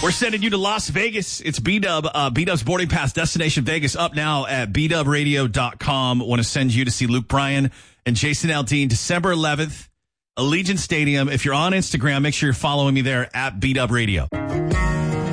We're sending you to Las Vegas. It's B-Dub. B-Dub's boarding pass, Destination Vegas, up now at bdubradio.com. Want to send you to see Luke Bryan and Jason Aldean December 11th, Allegiant Stadium. If you're on Instagram, make sure you're following me there at B-Dub Radio.